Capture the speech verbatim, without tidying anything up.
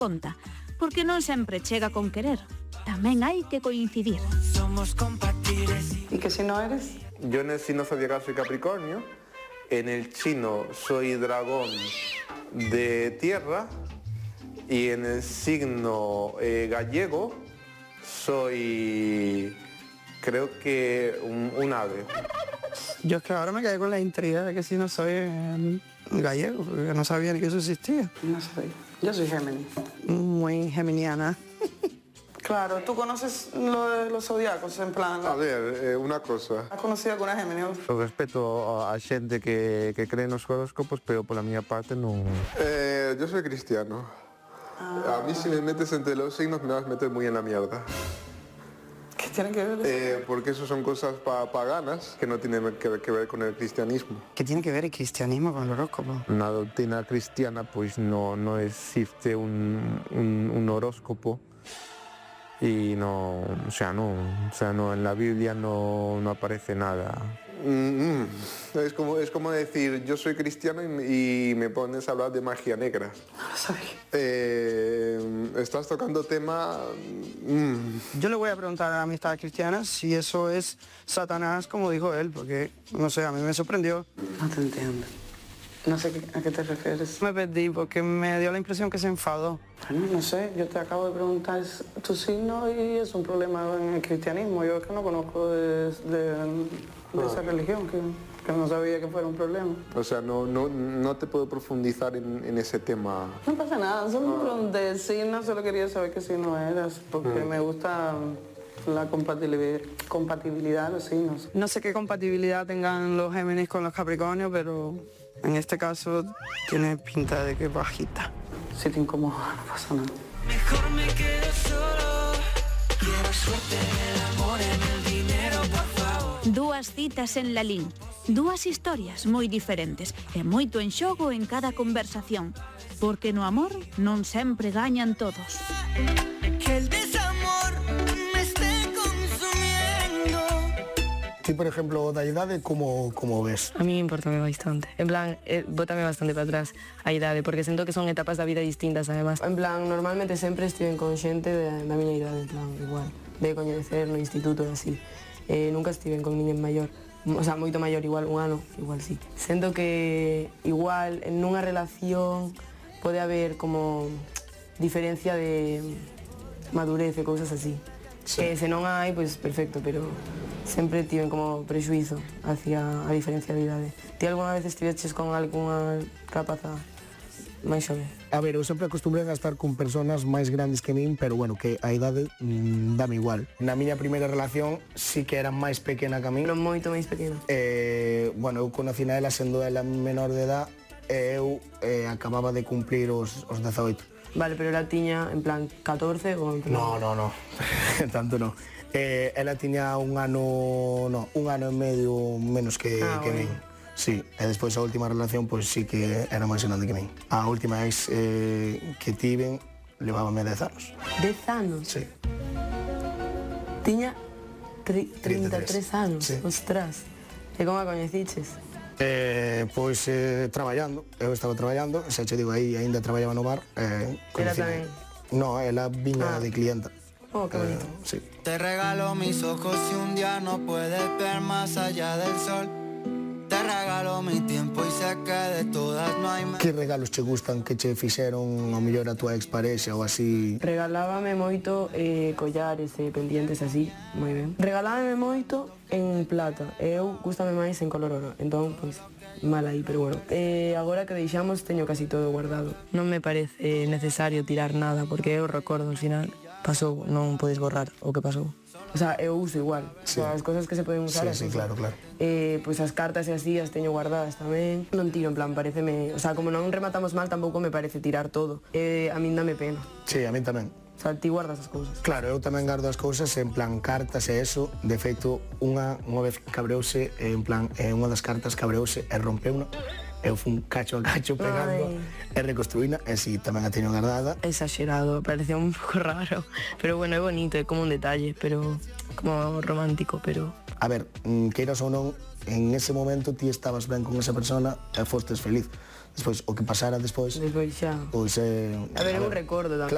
conta, porque non sempre chega con querer. Tamén hai que coincidir. ¿Y qué signo eres? Yo en el signo zodiacal soy Capricornio, en el chino soy dragón de tierra y en el signo eh, gallego soy, creo que un, un ave. Yo es que ahora me quedé con la intriga de que si no soy eh, gallego, porque no sabía ni que eso existía. No soy. Yo soy Géminis. Muy geminiana. Claro, ¿tú conoces lo de los zodiacos en plan? A ver, eh, una cosa. ¿Has conocido alguna Géminis? Eu respeto a xente que, que cree nos horóscopos, pero por la miña parte non... Eh, yo soy cristiano. Ah. A mí si me metes entre los signos me vas a meter muy en la mierda. ¿Qué tiene que ver eso? Eh, porque eso son cosas pa paganas que no tienen que ver, que ver con el cristianismo. ¿Qué tiene que ver el cristianismo con el horóscopo? Na doctrina cristiana pues no, no existe un, un, un horóscopo y no, o sea, no, o sea, no, en la Biblia no, no aparece nada. Mm, mm. Es como, es como decir, yo soy cristiano y, y me pones a hablar de magia negra. No lo sabía. Eh, estás tocando tema... Mm. Yo le voy a preguntar a la amistad cristiana si eso es Satanás, como dijo él, porque, no sé, a mí me sorprendió. No te entiendo. No sé a qué te refieres. Me perdí porque me dio la impresión que se enfadó. Bueno, no sé, yo te acabo de preguntar tu signo y es un problema en el cristianismo. Yo es que no conozco de, de, de ah. esa religión, que, que no sabía que fuera un problema. O sea, no, no, no te puedo profundizar en, en ese tema. No pasa nada, solo me pregunté signo, solo quería saber qué signo eras, porque mm. me gusta la compatibilidad, compatibilidad de los signos. No sé qué compatibilidad tengan los Géminis con los Capricornios, pero en este caso tiene pinta de que es bajita. Si te incomoda, no pasa nada. Mejor me quedo solo. Quiero suerte en el amor, en el dinero, por favor. Dúas citas en Lalín, dúas historias moi diferentes e moito en xogo en cada conversación, porque no amor non sempre gañan todos. Que el desamor me esté consumiendo. Ti, por ejemplo, da idade, como, como ves? A mí importame bastante. En plan, eh, bótame bastante para atrás a idade, porque siento que son etapas da vida distintas, además. En plan, normalmente sempre estiven con xente da, da miña idade, en plan, igual, de coñecer no instituto e así. Eh, nunca estiven con niña maior, o sea, moito maior, igual un ano, igual sí. Sento que igual en unha relación pode haber como diferencia de madurez e cousas así. Sí. Que se non hai, pois perfecto, pero sempre tiven como prexuizo hacia a diferencia de idade. Ti algunha vez estiveches con algunha rapaza máis xove? A ver, eu sempre acostumbrei a estar con personas máis grandes que min, pero bueno, que a idade mmm, dame igual. Na miña primeira relación sí que era máis pequena que a min. Pero moito máis pequena. Eh, bueno, eu conocina ela sendo ela menor de edad e eu eh, acababa de cumplir os, os dezaoito. Vale, pero ela tiña en plan catorce ou en plan... No, no, no, tanto no. Eh, ela tiña un ano, no, un ano e medio menos que, ah, que min. Sí, e despois a última relación, pois sí que era máis grande que min. A última ex eh, que tiven levábame dez anos. dez anos? Sí. Tiña trinta e tres anos, sí. Ostras. E como a coñeciches? Eh, pois eh, traballando, eu estaba traballando, xa che digo, aí ainda traballaba no bar. Eh, Era tamén? No, ela viña ah. de clienta. Oh, qué bonito. Eh, sí. Te regalo mis ojos y un día no puedes ver más allá del sol. Te regalo mi tiempo y sé que de todas no hay más. Que regalos che gustan que che fixeron ao mellor a tua exparexa ou así? Regalábame moito eh, collares e eh, pendientes así, moi ben. Regalábame moito en plata, eu gustame máis en color oro, entón, pois, mal aí, pero bueno. Eh, agora que deixamos teño casi todo guardado. Non me parece necesario tirar nada, porque eu recordo, al final, pasou, non podes borrar o que pasou. O sea, eu uso igual, sí. O sea, as cosas que se poden usar. Sí, sí, claro, claro. Eh, pois as cartas e así as teño guardadas tamén. Non tiro, en plan, pareceme... O sea, como non rematamos mal, tampouco me parece tirar todo. Eh, a min dame pena. Sí, a min tamén. O sea, ti guardas as cousas. Claro, eu tamén guardo as cousas en plan cartas e eso. De feito, unha, unha vez cabreuse, en plan, eh, unha das cartas cabreuse e rompeuna. Eu fun cacho a cacho pegando e reconstruína, e si tamén a teño guardada. Exagerado, parecía un pouco raro, pero bueno, é bonito, é como un detalle, pero como romántico, pero... A ver, queiras ou non, en ese momento ti estabas ben con esa persona e fostes feliz. Despois, o que pasara despois... Despois xa... Pois é... A ver, é un recordo tamén.